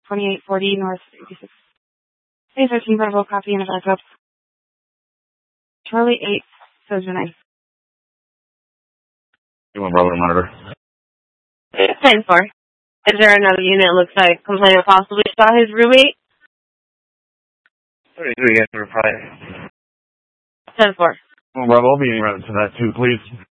2840 North 86. A13 Bravo, copy and a backup. Charlie 8, Soldier 9. You want Bravo to monitor? 10-4. Is there another unit looks like complainant possibly saw his roommate? 33, yes, reply. 10-4. Well, Bravo, I'll be in route to that too, please.